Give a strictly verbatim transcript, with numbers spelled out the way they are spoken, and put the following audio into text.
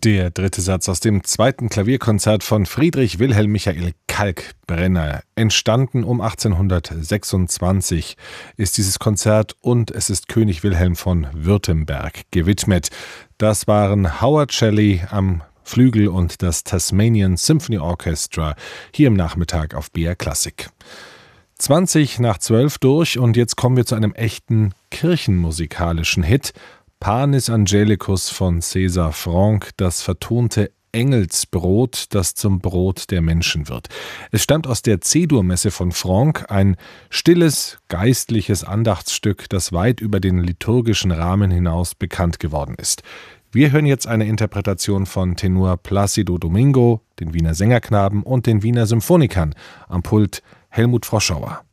Der dritte Satz aus dem zweiten Klavierkonzert von Friedrich Wilhelm Michael Kalkbrenner. Entstanden um achtzehnhundertsechsundzwanzig ist dieses Konzert und es ist König Wilhelm von Württemberg gewidmet. Das waren Howard Shelley am Flügel und das Tasmanian Symphony Orchestra hier im Nachmittag auf B R Klassik. zwanzig nach zwölf durch und jetzt kommen wir zu einem echten kirchenmusikalischen Hit. Panis Angelicus von César Franck, das vertonte Engelsbrot, das zum Brot der Menschen wird. Es stammt aus der C-Dur-Messe von Franck, ein stilles, geistliches Andachtsstück, das weit über den liturgischen Rahmen hinaus bekannt geworden ist. Wir hören jetzt eine Interpretation von Tenor Plácido Domingo, den Wiener Sängerknaben und den Wiener Symphonikern. Am Pult Helmut Froschauer.